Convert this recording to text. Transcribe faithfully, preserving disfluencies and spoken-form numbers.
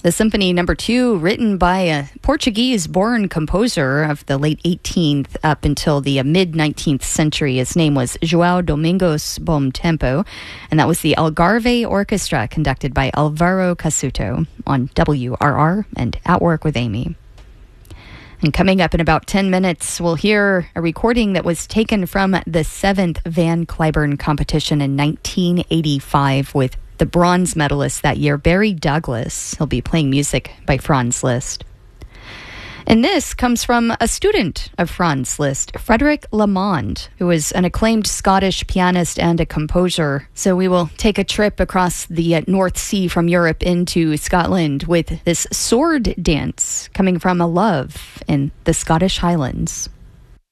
The Symphony Number Two, written by a Portuguese-born composer of the late eighteenth up until the uh, mid-nineteenth century. His name was João Domingos Bom Tempo, and that was the Algarve Orchestra, conducted by Alvaro Casuto on W R R and At Work with Amy. And coming up in about ten minutes, we'll hear a recording that was taken from the seventh Van Cliburn competition in nineteen eighty-five with the bronze medalist that year, Barry Douglas. He'll be playing music by Franz Liszt. And this comes from a student of Franz Liszt, Frédéric Lomond, who is an acclaimed Scottish pianist and a composer. So we will take a trip across the uh, North Sea from Europe into Scotland with this sword dance coming from a love in the Scottish Highlands.